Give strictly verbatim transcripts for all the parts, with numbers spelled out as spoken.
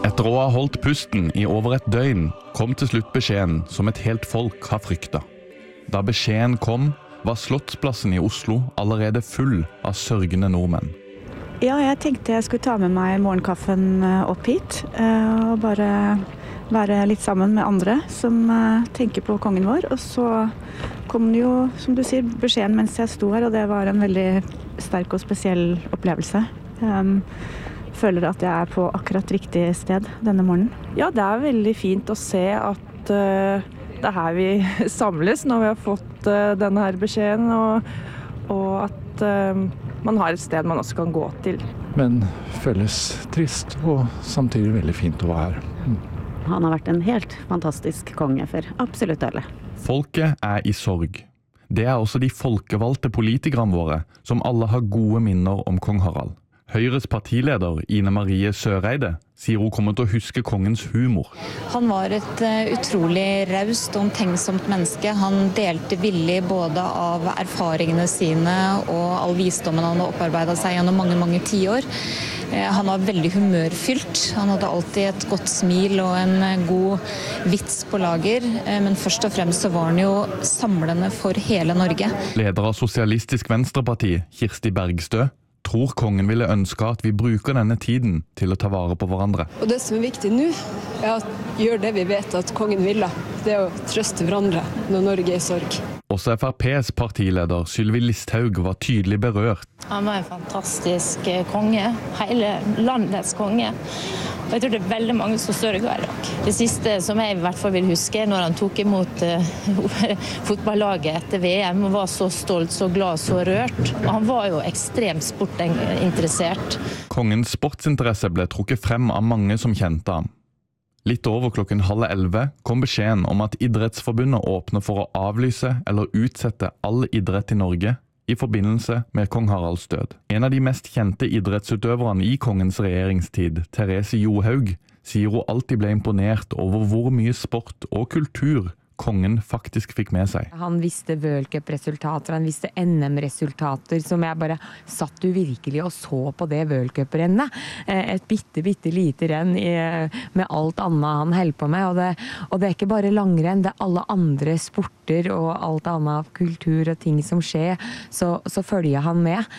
Etter å ha holdt pusten i over et døgn, kom til slutt beskjeden som et helt folk har fryktet. Da beskjeden kom, var Slottsplassen i Oslo allerede full av sørgende nordmenn. Ja, jeg tenkte jeg skulle ta med meg morgenkaffen opp hit, og bare være litt sammen med andre som tenker på kongen vår. Og så kom det jo, som du sier, beskjeden mens jeg sto her, og det var en veldig sterk og spesiell opplevelse. Jeg føler at jeg er på akkurat riktig sted denne morgenen. Ja, det er veldig fint å se at uh, det er her vi samles når vi har fått uh, denne her beskjeden, og, og at uh, man har et sted man også kan gå til. Men føles trist og samtidig veldig fint å være her. Mm. Han har vært en helt fantastisk konge for absolutt alle. Folket er i sorg. Det er også de folkevalgte politikerne våre, som alle har gode minner om kong Harald. Høyres partileder Ine Marie Søreide sier hun kommer til å huske kongens humor. Han var et uh, utrolig raust og omtenksomt menneske. Han delte villig både av erfaringene sine og all visdommen han har opparbeidet seg gjennom mange, mange tiår. Uh, han var veldig humørfylt. Han hadde alltid et godt smil og en uh, god vits på lager. Uh, men først og fremst så var han jo samlende for hele Norge. Leder av Sosialistisk Venstreparti, Kirsti Bergstø, tror kongen ville ønske at vi bruker denne tiden til å ta vare på hverandre. Og det som er viktig nå, er at gjør det vi vet at kongen ville. Det er å trøste hverandre når Norge er i sorg. Også F R P's partileder Sylvi Listhaug var tydelig berørt. Han var en fantastisk konge, hele landets konge. Og jeg tror det er veldig mange som sørger i dag. Det siste som jeg i hvert fall vil huske, når han tok imot uh, fotballaget etter V M og var så stolt, så glad, så rørt. Og han var jo ekstremt sportinteressert. Kongens sportsinteresse ble trukket frem av mange som kjente ham. Litt over klokken halv elleve kom beskjeden om at Idrettsforbundet åpner for å avlyse eller utsette all idrett i Norge i forbindelse med kong Haralds død. En av de mest kjente idrettsutøverne i kongens regjeringstid, Therese Johaug, sier hun alltid ble imponert over hvor mye sport og kultur kongen faktisk fikk med seg. Han visste World Cup-resultater, han visste N M-resultater, som jeg bare satt du virkelig og så på det World Cup-rennet. Et bitte, bitte lite renn i, med alt annet han holdt på med, og det, og det er ikke bare langrenn, det er alle andre sporter og alt annet kultur og ting som skjer, så, så følger han med.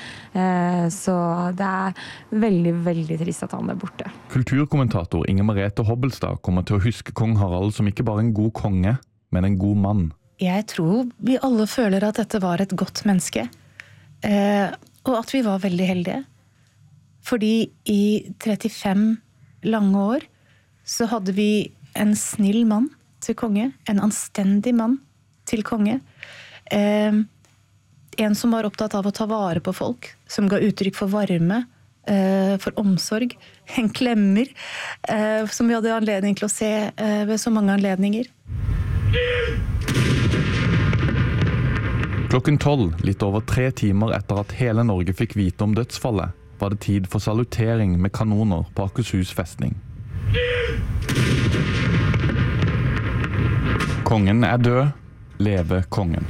Så det er veldig, veldig trist at han er borte. Kulturkommentator Inger Merete Hobbelstad kommer til å huske kong Harald som ikke bare en god konge, men en god mann. Jeg tror vi alle føler at dette var et godt menneske, eh, og at vi var veldig heldige. Fordi i trettifem lange år så hadde vi en snill mann til konge, en anstendig mann til konge, eh, en som var opptatt av å ta vare på folk, som ga uttrykk for varme, eh, for omsorg, en klemmer, eh, som vi hadde anledning til å se eh, ved så mange anledninger. Klokken tolv, litt over tre timer etter at hele Norge fikk vite om dødsfallet, var det tid for salutering med kanoner på Akershus festning. Kongen er død, leve kongen.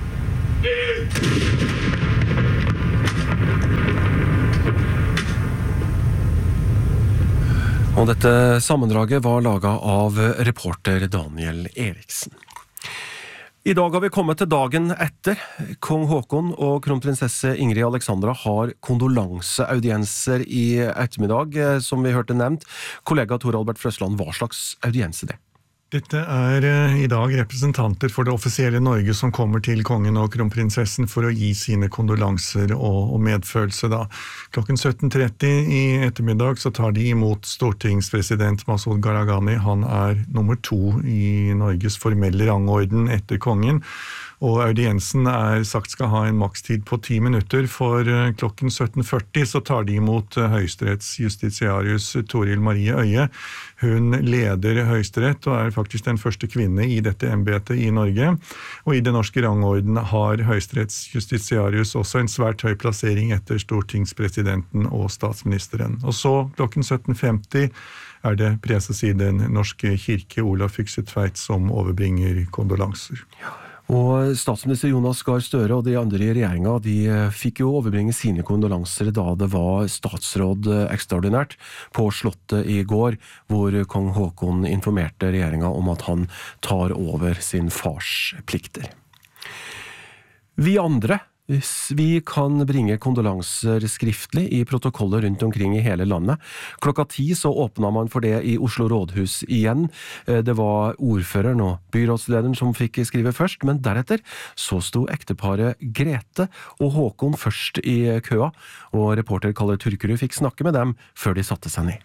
Og dette sammendraget var laget av reporter Daniel Eriksen. I dag har vi kommet til dagen etter. Kong Håkon og kronprinsesse Ingrid Alexandra har kondolanseaudienser i ettermiddag, som vi hørte nevnt. Kollega Tor Albert Frøsland, hva slags audiense det? Dette er i dag representanter for det offisielle Norge som kommer til kongen og kronprinsessen for å gi sine kondolanser og, og medfølelse. Da. Klokken sytten tretti i ettermiddag så tar de imot stortingspresident Masud Gharahkhani. Han er nummer to i Norges formelle rangorden etter kongen. Og audiensen er sagt skal ha en makstid på ti minutter, for klokken sytten førti så tar de imot Høyesteretts justitiarius Toril Marie Øye. Hun leder Høyesterett og er faktisk den første kvinne i dette embetet i Norge. Og i den norske rangorden har Høyesteretts justitiarius også en svært høy plassering etter stortingspresidenten og statsministeren. Og så klokken sytten femti er det preses i den norske kirke Olav Fykse Tveit som overbringer kondolanser. Ja. Og statsminister Jonas Gahr Støre og de andre i regjeringen, de fikk jo overbringe sine kondolanser da det var statsråd ekstraordinært på Slottet i går, hvor kong Haakon informerte regjeringen om at han tar over sin fars plikter. Vi andre, vi kan bringe kondolanser skriftlig i protokoller rundt omkring i hele landet. Klokka ti så åpnet man for det i Oslo rådhus igjen. Det var ordføreren og byrådslederen som fikk skrive først, men deretter så sto ekteparet Grete og Haakon først i køa, og reporter Kalle Turkerud fikk snakke med dem før de satte seg ned.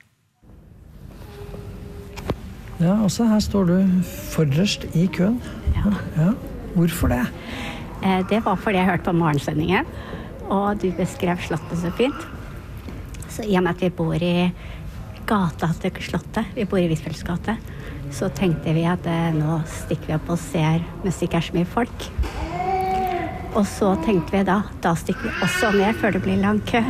Ja, også her står du forrest i køen. Ja. Ja. Hvorfor det? Det var fordi jeg hørte på morgensendingen, og du beskrev Slottet så fint. Så i og med at vi bor i gata til Slottet, vi bor i Hvitfeldts gate, så tenkte vi at eh, nå stikker vi opp og ser mens det ikke er så mye folk. Og så tenkte vi da, da stikker vi også ned før det blir lang kø.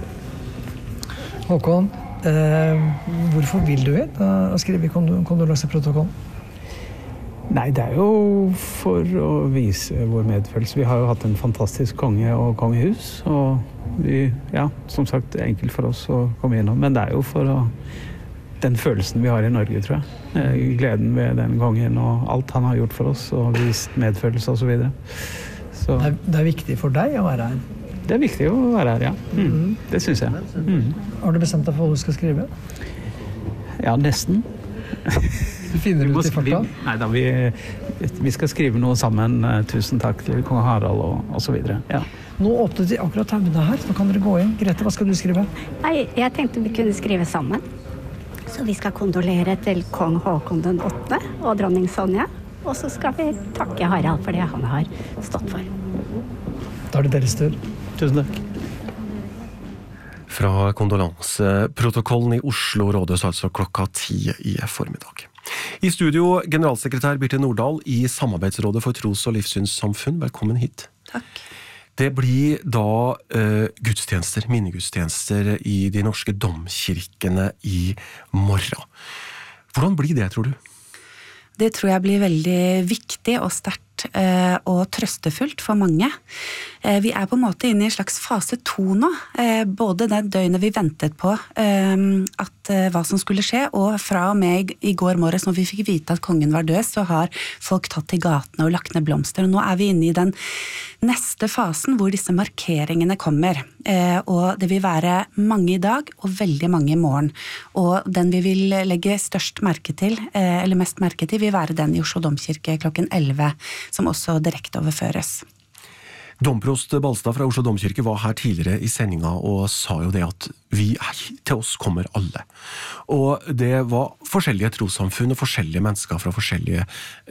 Håkon, eh, hvorfor vil du inn å skrive i kondolanseprotokollen? Nei, det er jo for å vise vår medfølelse. Vi har jo hatt en fantastisk konge og kongehus, og vi, ja, som sagt, det er enkelt for oss å komme innom, men det er jo for å, den følelsen vi har i Norge, tror jeg. Gleden ved den kongen og alt han har gjort for oss, og vist medfølelse og så videre. Så det, er, det er viktig for deg å være her? Det er viktig å være her, ja. Mm, det synes jeg. Mm. Har du bestemt deg for hva du skal skrive? Ja, nesten. Du finner ut i farta? Nei da, vi, vi skal skrive noe sammen. Tusen takk til kong Harald og, og så videre. Ja. Nå åpnet de akkurat taubene her, så kan dere gå inn. Grete, hva skal du skrive? Nei, jeg tenkte vi kunne skrive sammen. Så vi skal kondolere til kong Haakon den åttende og dronning Sonja. Og så skal vi takke Harald for det han har stått for. Da er det deres tur. Tusen takk. Fra kondolanseprotokollen i Oslo rådhus, altså klokka ti i formiddag. I studio, generalsekretær Birte Nordahl i Samarbeidsrådet for tros- og livssynssamfunn. Velkommen hit. Takk. Det blir da uh, gudstjenester, minnegudstjenester i de norske domkirkene i morgen. Hvordan blir det, tror du? Det tror jeg blir veldig viktig og sterkt eh, og trøstefullt for mange. Eh, vi er på en måte inne i en slags fase to nå, eh, både den døgnet vi ventet på eh, at, eh, hva som skulle skje, og fra og med i, i går morges når vi fikk vite at kongen var død, så har folk tatt til gatene og lagt ned blomster. Og nå er vi inne i den neste fasen hvor disse markeringene kommer. Eh, og det vil være mange i dag og veldig mange i morgen. Og den vi vil legge størst merke til, eh, eller mest merke til, vil være den i Oslo domkirke klokken elleve, som også direkte overføres. Domprost Balstad fra Oslo domkirke var her tidligere i sendinga og sa jo det at vi er, til oss kommer alle. Og det var forskjellige trossamfunn og forskjellige mennesker fra forskjellige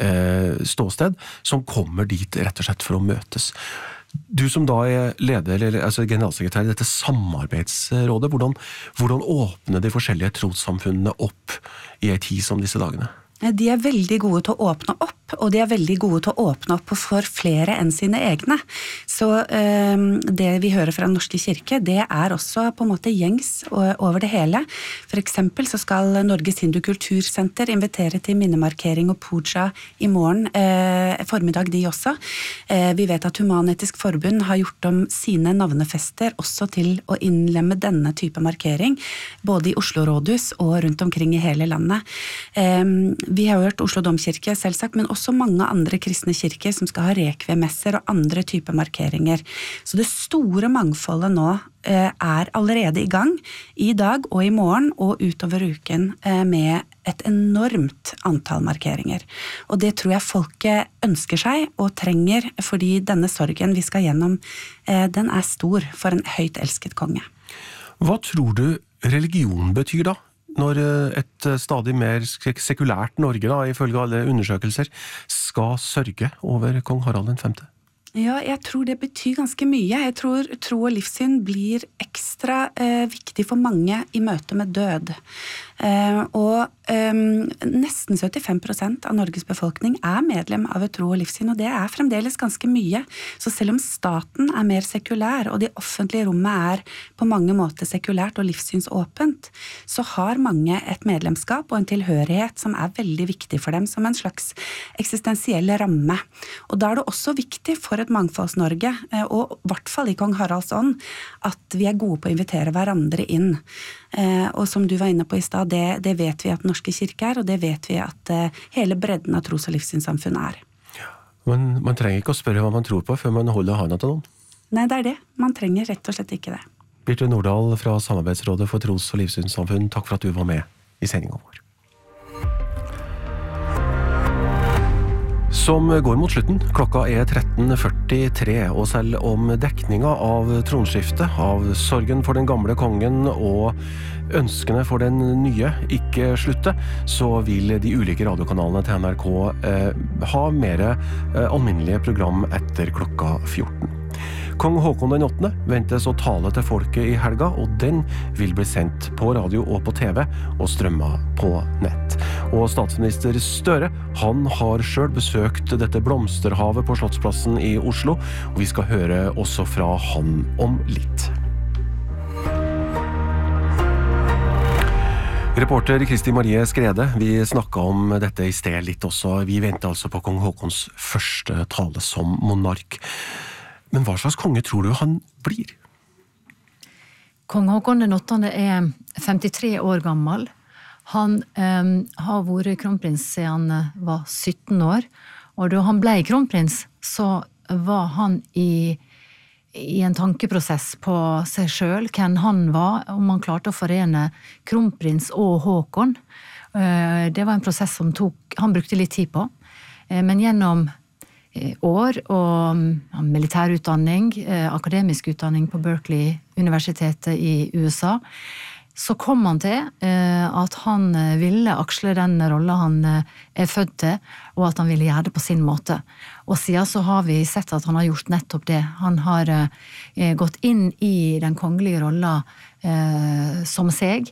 eh, ståsted som kommer dit rett og slett for å møtes. Du som da er leder, eller altså generalsekretær i dette samarbeidsrådet, hvordan, hvordan åpner de forskjellige trossamfunnene opp i en tid som disse dagene? De er veldig gode til å åpne opp, og de er veldig gode til å åpne opp for flere enn sine egne. Så øh, det vi hører fra Den norske kirke, det er også på en måte gjengs over det hele. For eksempel så skal Norges Hindu Kultursenter invitere til minnemarkering og puja i morgen øh, formiddag de også. Eh, vi vet at Human-Etisk Forbund har gjort om sine navnefester også til å innlemme denne type markering, både i Oslo rådhus og rundt omkring i hele landet. Eh, Vi har hørt Oslo domkirke selvsagt, men også mange andre kristne kirker som skal ha rekviemesser og andre typer markeringer. Så det store mangfoldet nå eh, er allerede i gang i dag og i morgen og utover uken eh, med et enormt antall markeringer. Og det tror jeg folket ønsker seg og trenger, fordi denne sorgen vi skal gjennom, eh, den er stor for en høyt elsket konge. Hva tror du religion betyr da? Når et stadig mer sekulært Norge, da, ifølge alle undersøkelser, skal sørge over kong Harald den femte? Ja, jeg tror det betyr ganske mye. Jeg tror tro og livssyn blir ekstra eh, viktig for mange i møte med død. Eh, og eh, nesten syttifem prosent av Norges befolkning er medlem av et tro og livssyn, og det er fremdeles ganske mye. Så selv om staten er mer sekulær, og det offentlige rommet er på mange måter sekulært og livssynsåpent, så har mange et medlemskap og en tilhørighet som er veldig viktig for dem, som en slags eksistensiell ramme. Og da er det også viktig for et mangfolds-Norge, og i hvert fall i Kong Haralds ånd, at vi er gode på å invitere hverandre inn. Og som du var inne på i stad, det, det vet vi at Norske Kirke er, og det vet vi at hele bredden av tros- og livssynssamfunn er. Men man trenger ikke å spørre hva man tror på før man holder hånda til noen. Nei, det er det. Man trenger rett og slett ikke det. Birte Nordahl fra Samarbeidsrådet for tros- og livssynssamfunn, takk for at du var med i sendingen vår. Som går mot slutten. Klokka er tretten førtitre, og selv om dekninga av tronskiftet, av sorgen for den gamle kongen og ønskene for den nye ikke slutte, så vil de ulike radiokanalene til N R K eh, ha mer eh, alminnelige program etter klokka fjorten. Kong Håkon den åttende ventes å tale til folket i helga, og den vil bli sendt på radio og på T V og strømma på nett. Og statsminister Støre, han har selv besøkt dette blomsterhavet på Slottsplassen i Oslo, og vi skal høre også fra han om litt. Reporter Kristi Marie Skrede, vi snakket om dette i sted litt også. Vi venter altså på kong Håkons første tale som monark. Men hva slags konge tror du han blir? Kong Håkon den åttende er femtitre år gammel. Han eh, har vært kronprins siden han var sytten år. Og da han ble kronprins, så var han i, i en tankeprosess på seg selv, hvem han var, om han klarte å forene kronprins og Håkon. Eh, det var en prosess som tok, han brukte litt tid på. Eh, men gjennom år og militærutdanning, akademisk utdanning på Berkeley-universitetet i U S A, så kom han til at han ville aksle den rollen han er født til, og at han ville gjøre det på sin måte. Og siden så har vi sett at han har gjort nettopp det. Han har gått inn i den kongelige rollen som seg,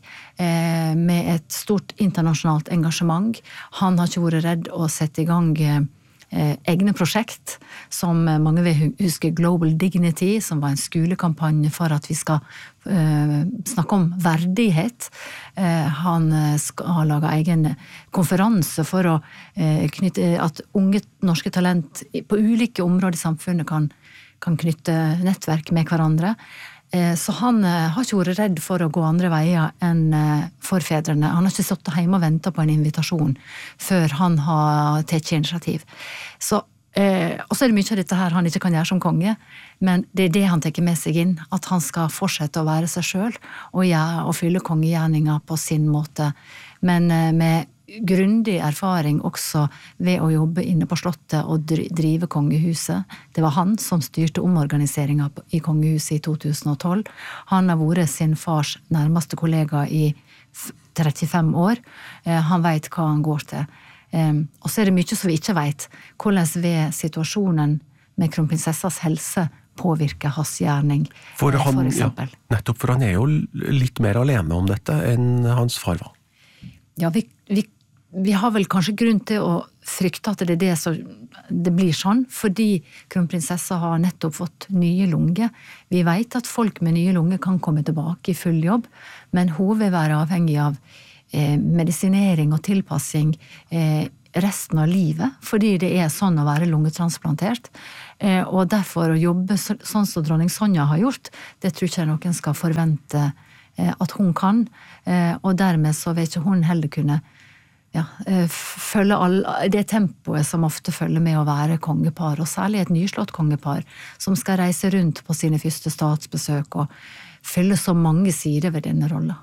med et stort internasjonalt engasjement. Han har ikke vært redd å sette i gang egne prosjekt, som mange vil huske Global Dignity, som var en skolekampanje for at vi skal uh, snakke om verdighet. Uh, han skal ha laget egen konferanse for å uh, knytte at unge norske talent på ulike områder i samfunnet kan, kan knytte nettverk med hverandre. Så han har ikke vært redd for å gå andre veier enn forfedrene. Han har ikke stått hjemme og ventet på en invitasjon før han har tatt initiativ. Så, eh, og så er det mye av dette her han ikke kan gjøre som konge, men det er det han tenker med seg inn, at han skal fortsette å være seg selv og, gjøre, og fylle kongegjerninga på sin måte, men eh, med grundig erfaring også ved å jobbe inne på slottet og drive kongehuset. Det var han som styrte omorganiseringen i kongehuset i to tusen og tolv. Han har vært sin fars nærmeste kollega i trettifem år. Han vet hva han går til. Og så er det mye som vi ikke vet. Hvordan ved situasjonen med kronprinsessas helse påvirker hans gjerning, for, han, for eksempel. Ja, nettopp, for han er jo litt mer alene om dette enn hans far var. Ja, vi, vi Vi har vel kanskje grunn til å frykte at det er det som det blir sånn, fordi kronprinsessa har nettopp fått nye lunger. Vi vet at folk med nye lunger kan komme tilbake i full jobb, men hun vil være avhengig av eh, medisinering og tilpassing eh, resten av livet, fordi det er sånn å være lungetransplantert. Eh, og derfor å jobbe så, sånn som dronning Sonja har gjort, det tror ikke noen skal forvente eh, at hun kan, eh, og dermed så vil ikke hun heller kunne Ja, følge all, det tempoet som ofte følger med å være kongepar, og særlig et nyslått kongepar, som skal reise rundt på sine første statsbesøk og fylle så mange sider ved denne rollen.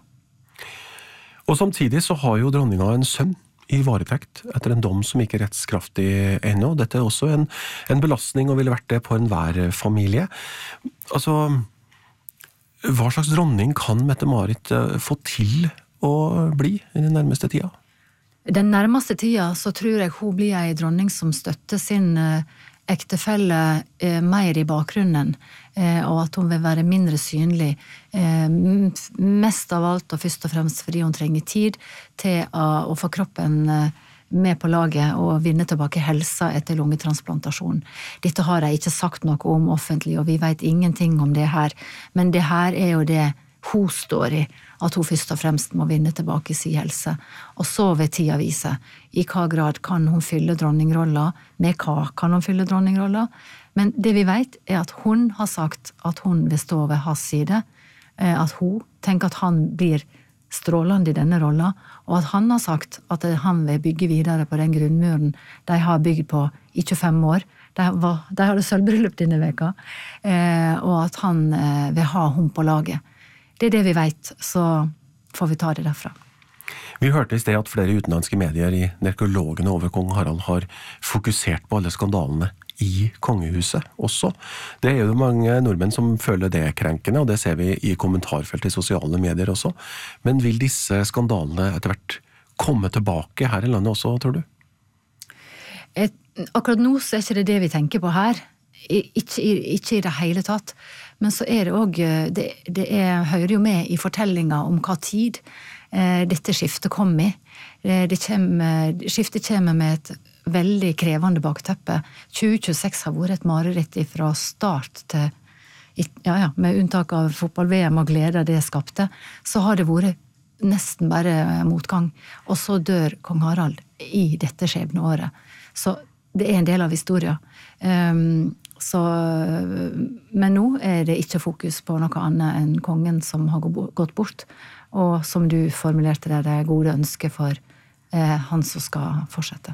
Og samtidig så har jo dronninga en sønn i varetekt etter en dom som ikke er rettskraftig ennå. Dette er også en, en belastning og ville vært det på enhver familie. Altså, hva slags dronning kan Mette-Marit få til å bli i den nærmeste tida? Den nærmeste tida så tror jeg hun blir en dronning som støtter sin ektefelle eh, mer i bakgrunnen, eh, og at hun vil være mindre synlig, eh, mest av alt og først og fremst fordi hun trenger tid til å, å få kroppen eh, med på laget og vinne tilbake helsa etter lungetransplantasjon. Dette har jeg ikke sagt noe om offentlig, og vi vet ingenting om det her, men det her er jo det hun står i, at hun først og fremst må vinne tilbake sin helse. Og så vil tida vise i hva grad kan hun fylle dronningrolla, med hva kan hun fylle dronningrolla, men det vi vet er at hun har sagt at hun vil stå ved hans side, at hun tenker at han blir strålende i denne rolla, og at han har sagt at han vil bygge videre på den grunnmuren de har bygd på i tjuefem år. De, var, de hadde sølvbryllup denne veka, og at han vil ha hun på laget. Det er det vi vet, så får vi ta det derfra. Vi hørte i sted at flere utenlandske medier i nekrologene over kong Harald har fokusert på alle skandalene i kongehuset også. Det er jo mange nordmenn som føler det krenkende, og det ser vi i kommentarfelt i sosiale medier også. Men vil disse skandalene etter hvert komme tilbake her i landet også, tror du? Et, akkurat nå så er ikke det det vi tenker på her. Ikke, ikke i det hele tatt. Men så er det også, det, det er, hører jo med i fortellinger om hva tid eh, dette skiftet kom i. Det kommer, skiftet kommer med et veldig krevende bakteppe. tjue tjueseks har vært et mareritt fra start til, ja, ja, med unntak av fotball-V M og glede det skapte, så har det vært nesten bare motgang. Og så dør kong Harald i dette skjebneåret. Så det er en del av historien. Um, så, men nå er det ikke fokus på noe annet enn kongen som har gått bort, og som du formulerte det, det gode ønsket for eh, han som skal fortsette.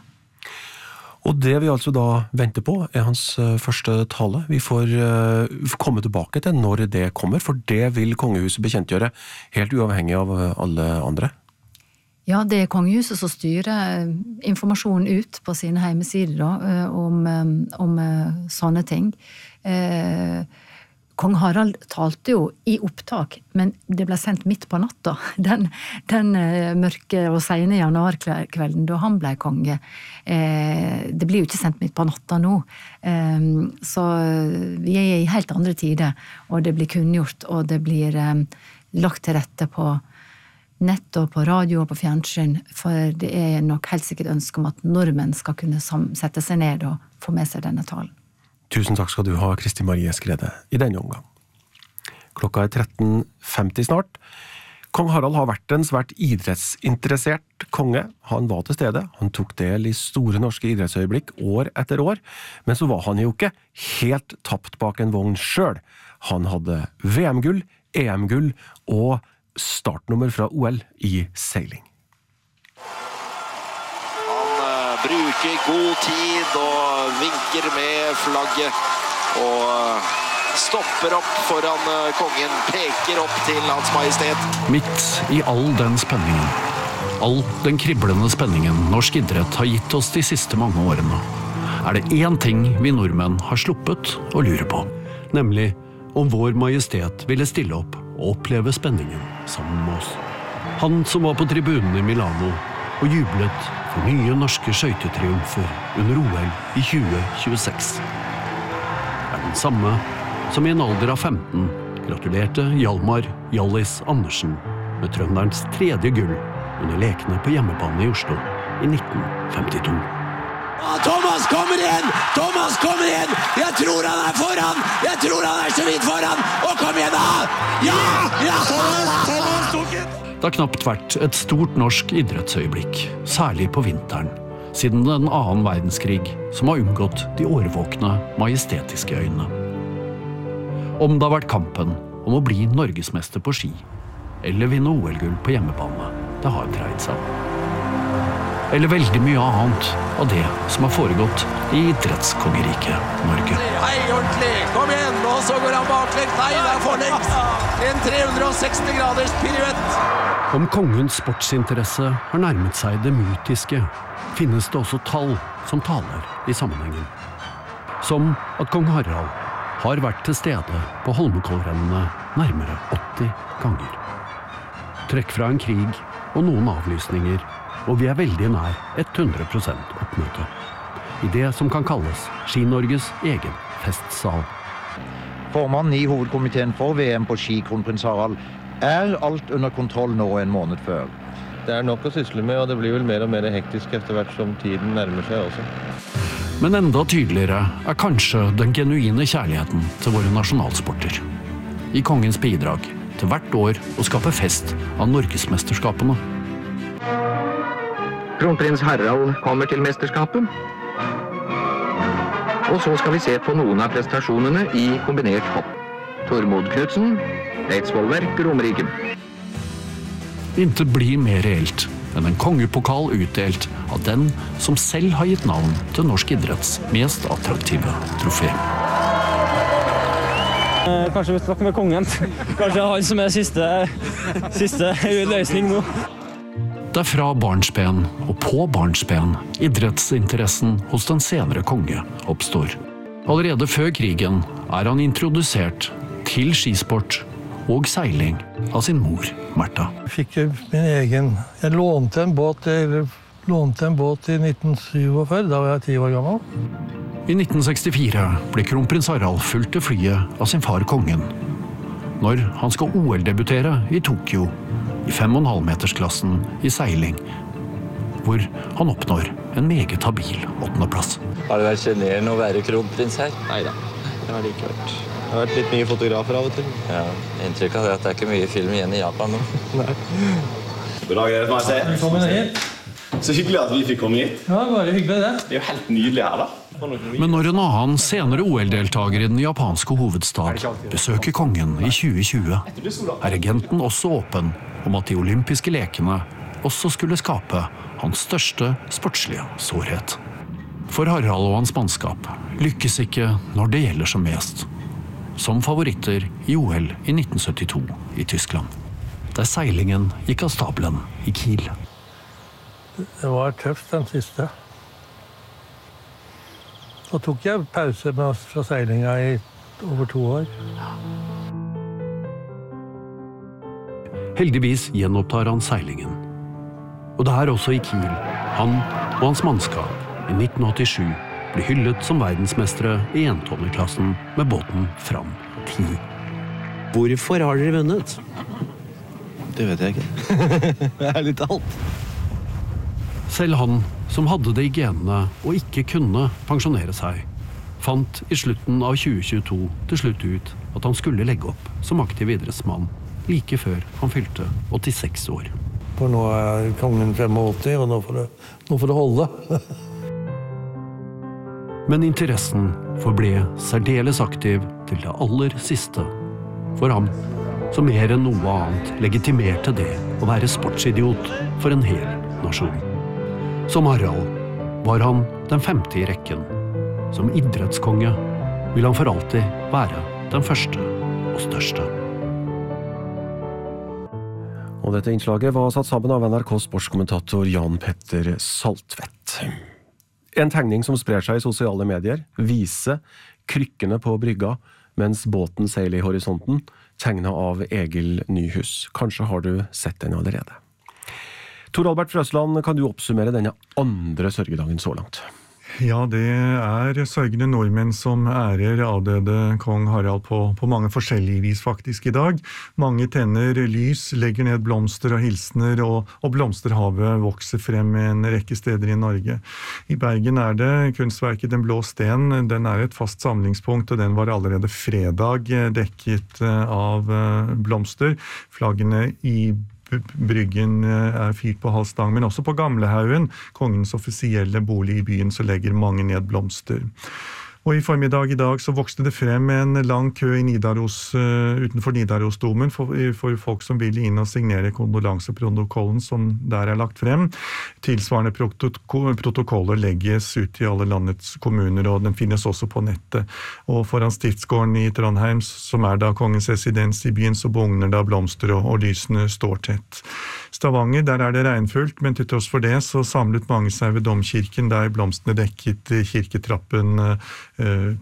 Og det vi altså da venter på er hans første tale. Vi får uh, komme tilbake til når det kommer, for det vil kongehuset bekjentgjøre helt uavhengig av alle andre. Ja, det er kongehuset som styrer informasjonen ut på sine hjemmesider da, om, om sånne ting. Eh, Kong Harald talte jo i opptak, men det ble sendt midt på natta, den, den mørke og sene januarkvelden da han ble konge. Eh, det blir jo ikke sendt midt på natta nå, eh, så vi er i helt andre tider, og det blir kunngjort, og det blir eh, lagt til rette på nett og på radio og på fjernsyn, for det er nok helt sikkert ønske om at nordmenn skal kunne sette seg ned og få med seg denne talen. Tusen takk skal du ha, Kristi Marie Skrede, i denne omgang. Klokka er tretten femti snart. Kong Harald har vært en svært idrettsinteressert konge. Han var til stede, han tok del i store norske idrettsøyeblikk år etter år, men så var han jo ikke helt tapt bak en vogn selv. Han hadde V M-gull, E M-gull og startnummer fra O L i seiling. Han uh, bruker god tid og vinker med flagget og stopper opp foran uh, kongen, peker opp til Hans Majestet. Midt i all den spenningen, all den kriblende spenningen norsk idrett har gitt oss de siste mange årene, er det én ting vi nordmenn har sluppet å lure på, nemlig om vår majestet ville stille opp og oppleve spenningen sammen med oss. Han som var på tribunen i Milano og jublet for nye norske skøytetriumfer under O L i tjue tjueseks. Er den samme som i en alder av femten gratulerte Hjalmar Hjallis Andersen med trønderens tredje gull under lekene på hjemmebane i Oslo i nitten femtito. Thomas kommer igjen! Thomas kommer igjen! Jeg tror han er foran! Jeg tror han er så vidt foran! Og kom igjen da! Ja! Ja! Thomas! Thomas tok den! Det har knapt vært et stort norsk idrettsøyeblikk, særlig på vinteren, siden den annen verdenskrig som har unngått de årvåkne majestetiske øynene. Om det har vært kampen om å bli norgesmester på ski, eller vinne O L-gull på hjemmebane, det har dreid seg om. Eller veldig mye annet av det som har foregått i idrettskongeriket Norge. Hei, ordentlig! Kom igjen! Og så går han baklengs. Nei, det er forlengs! En tre hundre seksti graders piruett. Om kongens sportsinteresse har nærmet seg det mytiske, finnes det også tall som taler i sammenhengen. Som at kong Harald har vært til stede på Holmenkollrennene nærmere åtti ganger. Trekk fra en krig og noen avlysninger, og vi er veldig nær hundre prosent oppmøte. i det som kan kalles Ski-Norges egen festsal. Formannen i hovedkomiteen for V M på ski, kronprins Harald, er alt under kontroll nå en måned før. Det er nok å sysle med, og det blir vel mer og mer hektisk etter hvert som tiden nærmer seg også. Men enda tydeligere er kanskje den genuine kjærligheten til våre nasjonalsporter. I kongens bidrag til hvert år å skape fest av Norgesmesterskapene. Kronprins Harald kommer til mesterskapet. Og så skal vi se på noen av prestasjonene i kombinert hopp. Tormod Knudsen, Eidsvoll Verk, Romerike. Intet blir mer reelt enn en kongepokal utdelt av den som selv har gitt navn til norsk idretts mest attraktive trofé. Kanskje vi snakker med kongen. Kanskje han som er siste, siste løsning nå. Det er fra barnsben og på barnsben idrettsinteressen hos den senere konge oppstår. Allerede før krigen er han introdusert til skisport og seiling av sin mor, Märtha. Jeg fikk min egen. Jeg lånte en båt, jeg lånte en båt i nitten syttiåtte, da var jeg ti år gammel. I nitten sekstifire ble kronprins Harald fulgt til flyet av sin far kongen. Når han skal O L-debutere i Tokyo, i fem og en halv metersklassen i seiling, hvor han oppnår en meget habil åttendeplass. Har det vært generende å være kronprins her? Neida, det har det ikke vært. Det har vært litt mye fotografer av og til. Ja, inntrykk av det at det er ikke mye film igjen i Japan nå. Nei. God dag, det må jeg si. Velkommen hit. Så hyggelig at vi fikk komme hit. Ja, bare hyggelig det. Det er jo helt nydelig her da. Men når en annen senere O L-deltager i den japanske hovedstad besøker kongen i tjue tjue, er regenten også åpen om at de olympiske lekene også skulle skape hans største sportslige sårhet. For Harald og hans mannskap lykkes ikke når det gjelder som mest. Som favoritter i O L i nitten syttito i Tyskland, der seilingen gikk av stabelen i Kiel. Det var tøft den siste. Så tok jeg pause med oss fra seilinga i over to år. Heldigvis gjenopptar han seilingen. Og det er også i Kiel han og hans mannskap i nitten åttisju blir hyllet som verdensmestere i entonneklassen med båten Fram ti. Hvorfor har dere vunnet? Det vet jeg ikke. Det er litt alt. Selv han, som hadde det i genene og ikke kunne pensjonere seg, fant i slutten av tjue tjueto til slutt ut at han skulle legge opp som aktiv idrettsmann like før han fylte åttiseks år. For nå er kongen åttifem, og nå får det, nå får det holde. Men interessen forble særdeles aktiv til det aller siste. For ham, som mer enn noe annet legitimerte det å være sportsidiot for en hel nasjon. Som Harald var han den femte i rekken. Som idrettskonge vil han for alltid være den første og største. Og dette innslaget var satt sammen av N R K's sportskommentator Jan Petter Saltvedt. En tegning som sprer seg i sosiale medier viser krykkene på brygga mens båten seiler i horisonten, tegnet av Egil Nyhus. Kanskje har du sett den allerede. Tor Albert Frøsland, kan du oppsummere denne andre sørgedagen så langt? Ja, det er sørgende nordmenn som ærer avdøde kong Harald på, på mange forskjellige vis faktisk i dag. Mange tenner lys, legger ned blomster og hilsner, og, og blomsterhavet vokser frem en rekke steder i Norge. I Bergen er det kunstverket Den blå sten. Den er et fast samlingspunkt, og den var allerede fredag dekket av blomster. Flaggene i Bryggen er fyrt på halv stang, men også på Gamlehaugen, kongens offisielle bolig i byen, så legger mange ned blomster. Og i formiddag i dag så vokste det frem en lang kø i Nidaros, uh, utenfor Nidarosdomen for, for folk som ville inn og signere kondolanseprotokollen som der er lagt frem. Tilsvarende protokoller legges ut i alle landets kommuner, og den finnes også på nettet. Og foran Stiftsgården i Trondheim, som er da kongens residens i byen, så bugner da blomster og, og lysene står tett. Stavanger, der er det regnfullt, men til tross for det så samlet mange seg ved domkirken, der blomstene dekket kirketrappen uh,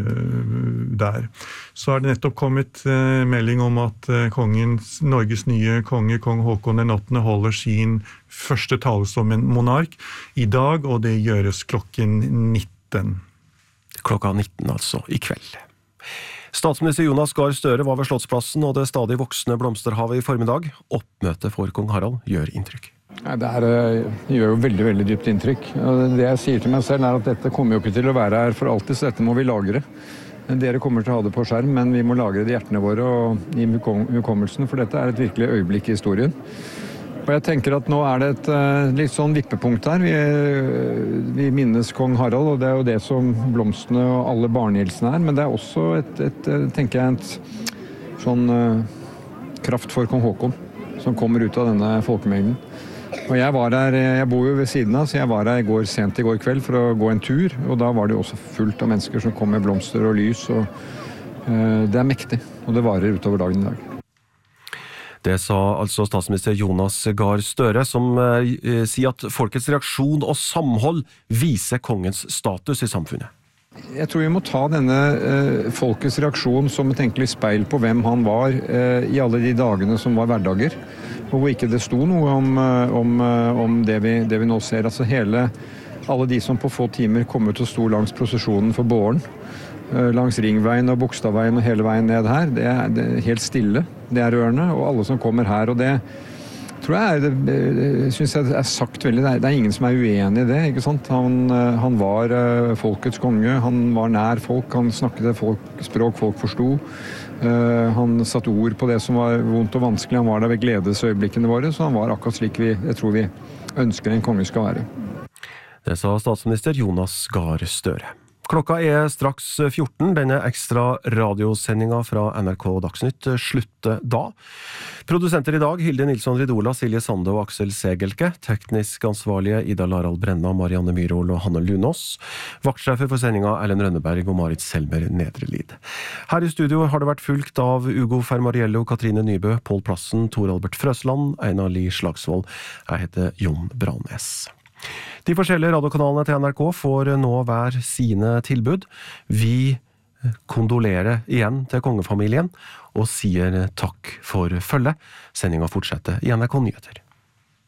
uh, der. Så har det nettopp kommet uh, melding om at uh, kongens, Norges nye konge, kong Håkon den åttende, holder sin første tale som en monark i dag, og det gjøres klokken nitten. Klokka nitten altså, i kveld. Statsminister Jonas Gahr Støre var ved Slottsplassen og det stadig voksende blomsterhavet i formiddag. Oppmøtet for kong Harald gjør inntrykk. Ja, det, er, det gjør jo veldig, veldig dypt inntrykk. Det jeg sier til meg selv er at dette kommer jo ikke til å være her for alltid, så dette må vi lagre. Dere kommer til å ha det på skjerm, men vi må lagre det i hjertene våre og i hukommelsen, for dette er et virkelig øyeblikk i historien. Og jeg tenker at nå er det et uh, litt sånn vippepunkt her. Vi, vi minnes kong Harald, og det er jo det som blomstene og alle barnehilsene er. Men det er også et, et, tenker jeg, et sånn uh, kraft for kong Håkon som kommer ut av denne folkemengden. Og jeg var der, jeg bor jo ved siden av, så jeg var der i går, sent i går kveld for å gå en tur. Og da var det jo også fullt av mennesker som kom med blomster og lys. Og uh, det er mektig, og det varer utover dagen i dag. Det sa altså statsminister Jonas Gahr Støre, som eh, sier at folkets reaksjon og samhold viser kongens status i samfunnet. Jeg tror vi må ta denne eh, folkets reaksjon som et egentlig speil på hvem han var eh, i alle de dagene som var hverdager, og hvor ikke det sto noe om, om, om det, vi, det vi nå ser. Altså hele, alle de som på få timer kom ut og sto langs prosesjonen for båren, langs Ringveien og Bogstadveien og hele veien ned her, det er, det er helt stille. Det er rørende, og alle som kommer her, og det tror jeg er, det, det synes jeg er sagt veldig, det er, det er ingen som er uenig i det, ikke sant? Han, han var folkets konge, han var nær folk, han snakket et folk, språk folk forsto, han satt ord på det som var vondt og vanskelig, han var der ved gledesøyeblikkene våre, så han var akkurat slik vi, jeg tror vi ønsker en konge skal være. Det sa statsminister Jonas Gahr Støre. Klokka er straks fjorten. Denne ekstra radiosendinga fra N R K Dagsnytt slutter da. Produsenter i dag, Hilde Nilsson Ridola, Silje Sande og Aksel Segelke. Teknisk ansvarlige Ida Larald Brenna, Marianne Myrhol og Hanne Lunås. Vaktsjefer for sendinga Ellen Rønneberg og Marit Selmer Nedrelid. Her i studio har det vært fulgt av Ugo Fermariello, Katrine Nybø, Pål Plassen, Tor Albert Frøsland, Einar Lie Slagsvold. Jeg heter Jon Brannes. De forskjellige radiokanalene til N R K får nå hver sine tilbud. Vi kondolerer igjen til kongefamilien og sier takk for følget. Sendinga fortsetter i N R K Nyheter.